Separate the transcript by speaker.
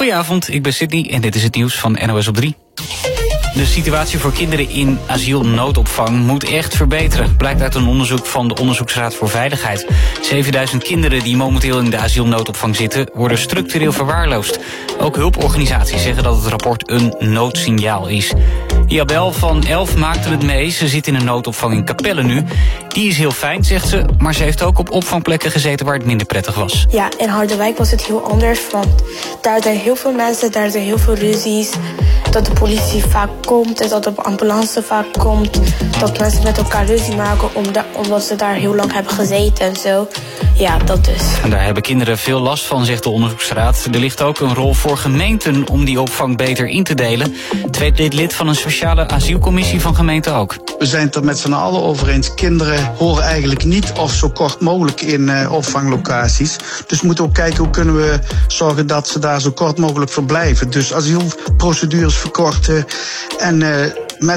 Speaker 1: Goedenavond, ik ben Sydney en dit is het nieuws van NOS op 3. De situatie voor kinderen in asielnoodopvang moet echt verbeteren. Blijkt uit een onderzoek van de Onderzoeksraad voor Veiligheid. 7000 kinderen die momenteel in de asielnoodopvang zitten, worden structureel verwaarloosd. Ook hulporganisaties zeggen dat het rapport een noodsignaal is. Jabel van 11 maakte het mee. Ze zit in een noodopvang in Capelle nu. Die is heel fijn, zegt ze, maar ze heeft ook op opvangplekken gezeten waar het minder prettig was.
Speaker 2: Ja, in Harderwijk was het heel anders, want daar zijn heel veel mensen, daar zijn heel veel ruzies. Dat de politie vaak komt en dat de ambulance vaak komt. Dat mensen met elkaar ruzie maken omdat ze daar heel lang hebben gezeten en zo. Ja, dat dus.
Speaker 1: En daar hebben kinderen veel last van, zegt de onderzoeksraad. Er ligt ook een rol voor gemeenten om die opvang beter in te delen. Tweede lid van een speciale asielcommissie van gemeenten ook.
Speaker 3: We zijn het er met z'n allen over eens. Kinderen horen eigenlijk niet of zo kort mogelijk in opvanglocaties. Dus we moeten ook kijken hoe kunnen we zorgen dat ze daar zo kort mogelijk verblijven. Dus asielprocedures verkorten en